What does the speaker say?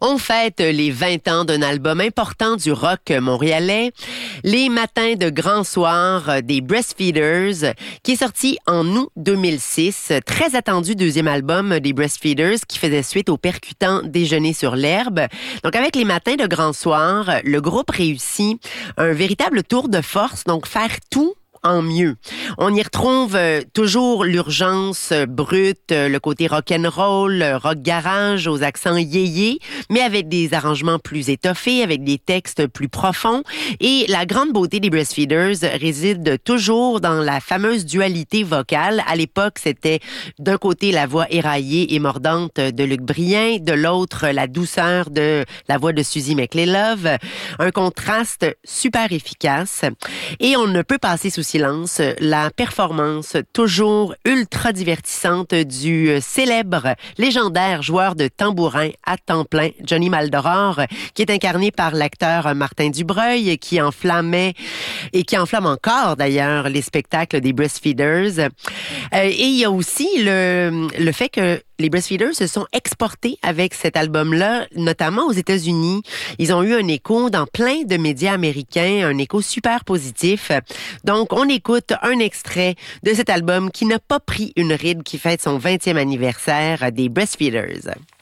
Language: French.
On fête les 20 ans d'un album important du rock montréalais, Les Matins de Grand Soir des Breastfeeders, qui est sorti en août 2006. Très attendu deuxième album des Breastfeeders qui faisait suite au percutant Déjeuner sur l'herbe. Donc avec Les Matins de Grand Soir, le groupe réussit un véritable tour de force, donc faire tout en mieux. On y retrouve toujours l'urgence brute, le côté rock'n'roll, rock garage aux accents yéyé, mais avec des arrangements plus étoffés, avec des textes plus profonds. Et la grande beauté des Breastfeeders réside toujours dans la fameuse dualité vocale. À l'époque, c'était d'un côté la voix éraillée et mordante de Luc Brien, de l'autre la douceur de la voix de Suzy McLelove. Un contraste super efficace. Et on ne peut passer sous silence la performance toujours ultra divertissante du célèbre, légendaire joueur de tambourin à temps plein, Johnny Maldoror, qui est incarné par l'acteur Martin Dubreuil, qui enflammait et qui enflamme encore d'ailleurs les spectacles des Breastfeeders. Et il y a aussi le fait que les Breastfeeders se sont exportés avec cet album-là, notamment aux États-Unis. Ils ont eu un écho dans plein de médias américains, un écho super positif. Donc, on écoute un extrait de cet album qui n'a pas pris une ride, qui fête son 20e anniversaire des Breastfeeders.